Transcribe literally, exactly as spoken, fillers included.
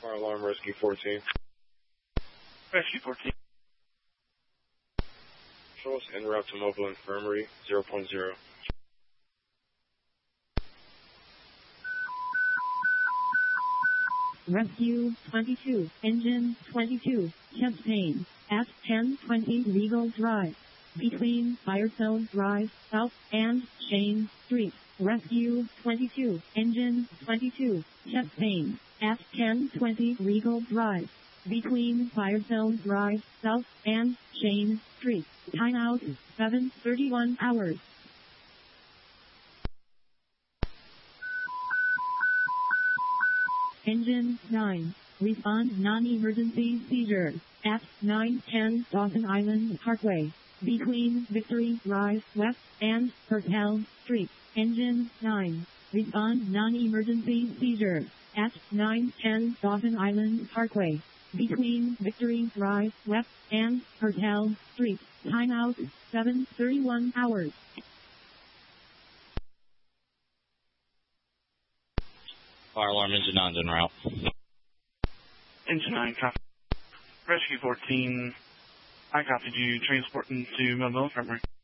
Fire alarm, Rescue fourteen. Rescue fourteen. Controls en route to mobile infirmary, zero point zero. Rescue twenty-two, engine twenty-two, chest pain, at ten twenty Regal Drive, between Firestone Drive, South, and Shane Street. Rescue twenty-two, engine twenty-two, chest pain, at ten twenty Regal Drive, between Firestone Drive, South, and Shane Street. Timeout, seven thirty-one hours. Engine nine, respond non-emergency seizure, at nine ten Dawson Island Parkway, between Victory Drive West and Purcell Street. Engine nine, respond non-emergency seizure, at nine ten Dawson Island Parkway, between Victory Drive West and Purcell Street. Timeout, seven thirty-one hours. Fire alarm, engine nine's en route. Engine nine, copy. Rescue fourteen, I copied you transporting to Mobile Infirmary.